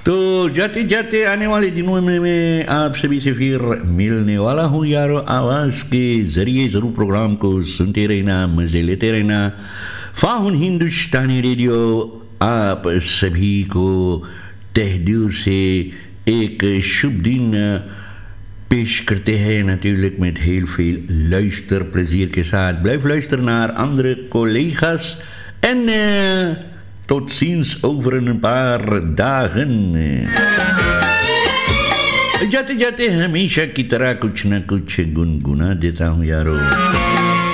तो जाते जाते आने वाले दिनों में मैं आप सभी से फिर मिलने वाला हूँ यारो। आवाज़ के ज़रिए ज़रूर प्रोग्राम को सुनते रहना, मज़े लेते रहना। फाहुन हिंदुस्तानी रेडियो आप सभी को तहे दिल से एक शुभ दिन पेश करते हैं। natuurlijk met heel veel luisterplezier के साथ. Blijf luisteren naar andere collega's en tot ziens over een paar dagen. जाते जाते हमेशा की तरह कुछ न कुछ गुनगुना देता हूँ यारो.